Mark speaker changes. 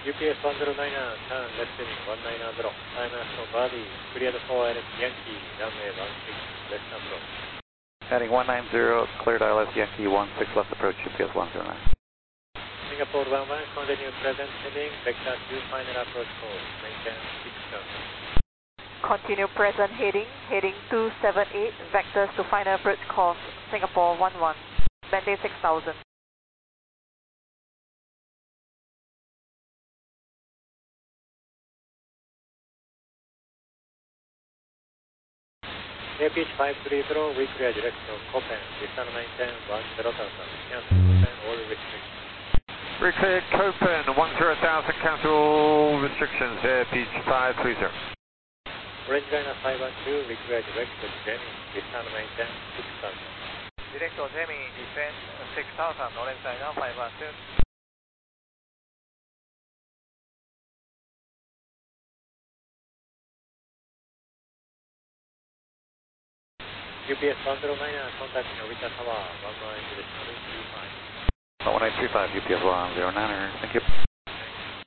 Speaker 1: UPS 109er, turn left heading 190, China from Body, cleared for Yankee, runway 16, left approach.
Speaker 2: Heading 190, cleared ILS Yankee 16 left approach, UPS 109.
Speaker 1: Singapore 11, continue present heading, vector 2, final approach call, maintain 6000.
Speaker 3: Continue present heading, heading 278, vectors to final approach course, Singapore 11, maintain 6000.
Speaker 1: APH 530, we clear direction Copen, descend maintain 10,000, cancel Copen, all restrictions.
Speaker 4: Recleared Copen, 10,000, cancel restrictions, APH 530.
Speaker 1: Orange Liner 512, we clear direction Jamie, descend maintain 6,000.
Speaker 5: Director Jamie, descend 6,000, Orange Liner 512.
Speaker 1: UPS 109, contact Narita Tower, 1935.
Speaker 2: 1935, UPS 109er, thank you.